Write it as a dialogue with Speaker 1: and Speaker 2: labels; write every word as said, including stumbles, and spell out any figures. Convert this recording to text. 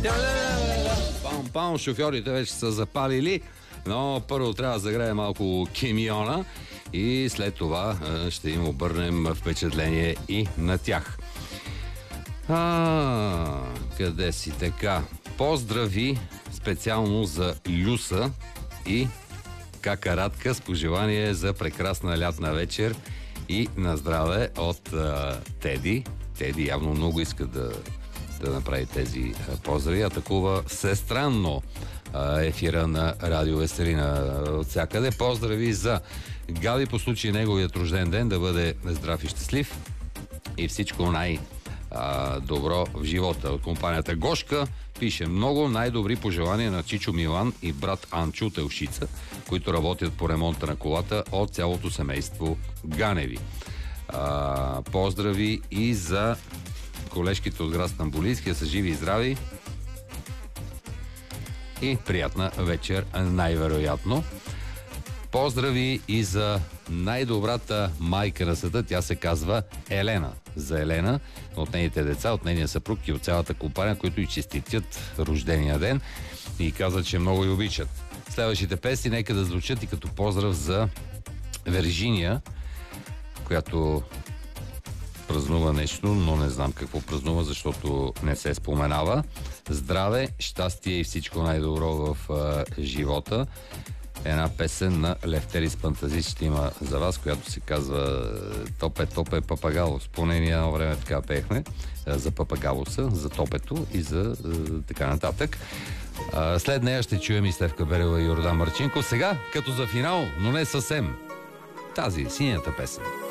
Speaker 1: Пам-пам, шофьорите вече са запалили, но първо трябва да загрее малко кемиона и след това ще им обърнем впечатление и на тях. А, къде си така? Поздрави специално за Люса и Кака Радка с пожелание за прекрасна лятна вечер и на здраве от а, Теди. Теди явно много иска да, да направи тези а, поздрави. Атакува всестранно а, ефира на Радио Веселина от всякъде. Поздрави за Габи по случай неговият рожден ден, да бъде здрав и щастлив и всичко най- добро в живота. От компанията Гошка пише: много най-добри пожелания на Чичо Милан и брат Анчо Телшица, които работят по ремонта на колата, от цялото семейство Ганеви. А, поздрави и за колежките от град Стамбулийския, са живи и здрави и приятна вечер, най-вероятно. Поздрави и за най-добрата майка на света, тя се казва Елена. За Елена, от нейните деца, от нейния съпруг и от цялата компания, които и честитят рождения ден и казват, че много я обичат. Следващите песни нека да звучат и като поздрав за Вержиния, която празнува нещо, но не знам какво празнува, защото не се споменава. Здраве, щастие и всичко най-добро в а, живота. Една песен на Левтерис Пантазис ще има за вас, която се казва Топе, Топе, Папагало. Спомнение едно време така пеехме за Папагалоса, за Топето и за така нататък. След нея ще чуем и Стефка Берева и Йордан Марчинков. Сега, като за финал, но не съвсем, тази синята песен.